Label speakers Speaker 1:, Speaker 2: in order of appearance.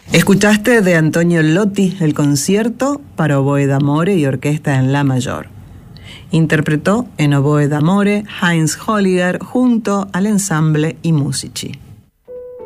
Speaker 1: Escuchaste de Antonio Lotti el concierto para oboe d'amore y orquesta en la mayor. Interpretó en oboe d'amore Heinz Holliger junto al ensamble I Musici.